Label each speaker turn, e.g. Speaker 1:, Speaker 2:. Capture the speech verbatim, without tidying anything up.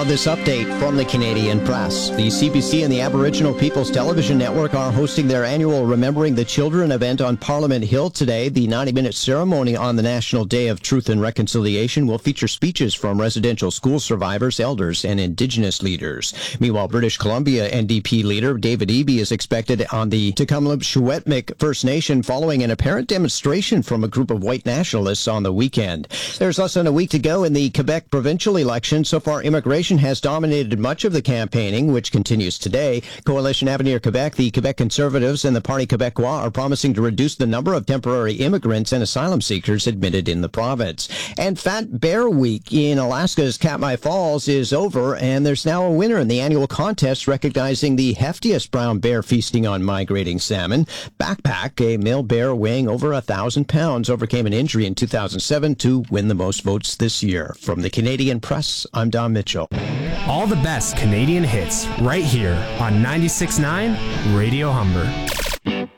Speaker 1: this update from the Canadian Press. The C B C and the Aboriginal People's Television Network are hosting their annual Remembering the Children event on Parliament Hill today. The ninety-minute ceremony on the National Day of Truth and Reconciliation will feature speeches from residential school survivors, elders, and Indigenous leaders. Meanwhile, British Columbia N D P leader David Eby is expected on the Tecumseh First Nation following an apparent demonstration from a group of white nationalists on the weekend. There's less than a week to go in the Quebec provincial election. So far, immigration has dominated much of the campaigning, which continues today. Coalition Avenir Quebec, the Quebec Conservatives, and the Parti Québécois are promising to reduce the number of temporary immigrants and asylum seekers admitted in the province. And Fat Bear Week in Alaska's Katmai Falls is over, and there's now a winner in the annual contest recognizing the heftiest brown bear feasting on migrating salmon. Backpack, a male bear weighing over a thousand pounds, overcame an injury in two thousand seven to win the most votes this year. From the Canadian Press, I'm Don Mitchell.
Speaker 2: All the best Canadian hits right here on ninety-six point nine Radio Humber.